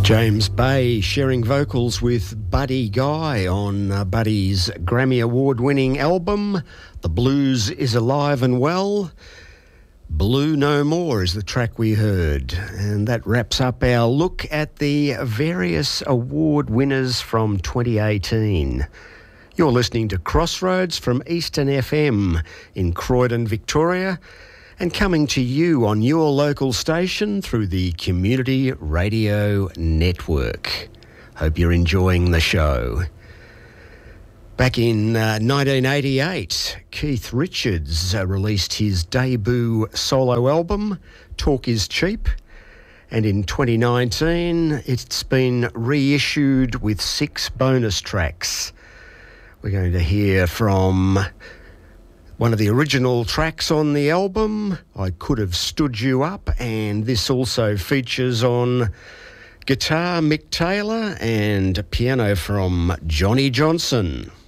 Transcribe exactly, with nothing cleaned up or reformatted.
James Bay sharing vocals with Buddy Guy on uh, Buddy's Grammy Award-winning album, The Blues Is Alive and Well. Blue No More is the track we heard. And that wraps up our look at the various award winners from twenty eighteen. You're listening to Crossroads from Eastern F M in Croydon, Victoria, and coming to you on your local station through the Community Radio Network. Hope you're enjoying the show. Back in uh, nineteen eighty-eight, Keith Richards uh, released his debut solo album, Talk Is Cheap, and in twenty nineteen it's been reissued with six bonus tracks. We're going to hear from one of the original tracks on the album, I Could Have Stood You Up, and this also features on guitar Mick Taylor and piano from Johnny Johnson.